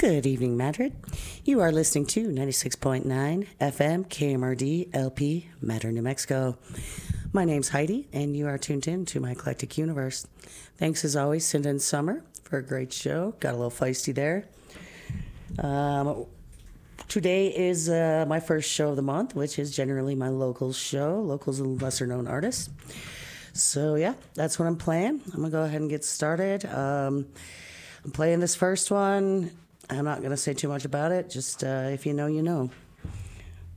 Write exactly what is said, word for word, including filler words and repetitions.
Good evening, Madrid. You are listening to ninety-six point nine F M K M R D L P, Madrid, New Mexico. My name's Heidi, and you are tuned in to my eclectic universe. Thanks, as always, Cinda and Summer, for a great show. Got a little feisty there. Um, today is uh, my first show of the month, which is generally my local show. Locals and lesser-known artists. So, yeah, that's what I'm playing. I'm going to go ahead and get started. Um, I'm playing this first one. I'm not going to say too much about it. Just uh, if you know, you know.